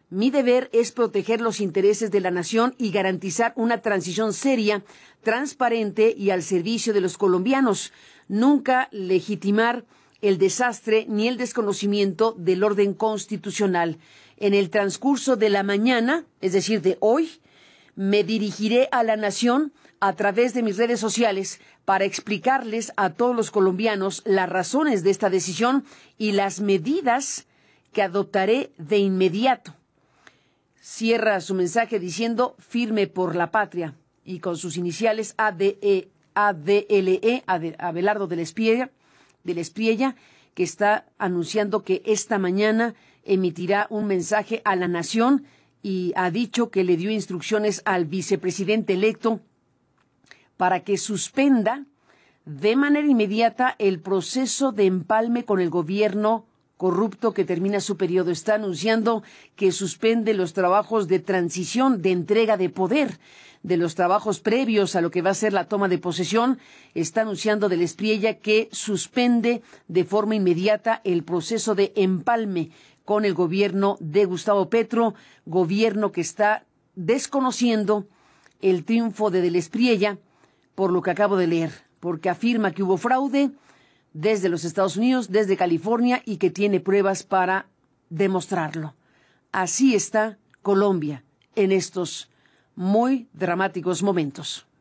Mi deber es proteger los intereses de la nación y garantizar una transición seria, transparente y al servicio de los colombianos. Nunca legitimar el desastre ni el desconocimiento del orden constitucional. En el transcurso de la mañana, es decir, de hoy, me dirigiré a la nación a través de mis redes sociales para explicarles a todos los colombianos las razones de esta decisión y las medidas que adoptaré de inmediato. Cierra su mensaje diciendo firme por la patria y con sus iniciales ADLE, Abelardo de la Espriella, que está anunciando que esta mañana emitirá un mensaje a la nación y ha dicho que le dio instrucciones al vicepresidente electo para que suspenda de manera inmediata el proceso de empalme con el gobierno corrupto que termina su periodo. Está anunciando que suspende los trabajos de transición, de entrega de poder, de los trabajos previos a lo que va a ser la toma de posesión. Está anunciando de la Espriella que suspende de forma inmediata el proceso de empalme con el gobierno de Gustavo Petro, gobierno que está desconociendo el triunfo de la Espriella, por lo que acabo de leer, porque afirma que hubo fraude desde los Estados Unidos, desde California, y que tiene pruebas para demostrarlo. Así está Colombia en estos muy dramáticos momentos.